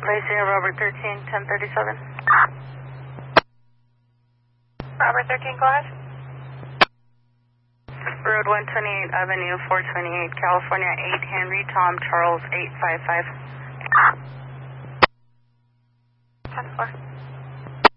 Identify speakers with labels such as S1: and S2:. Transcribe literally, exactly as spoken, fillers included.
S1: Placing Robert thirteen, ten thirty-seven.
S2: Robert thirteen, go ahead.
S1: Road one twenty-eight Avenue, four twenty-eight, California, eight Henry, Tom Charles, eight five five.
S2: ten four.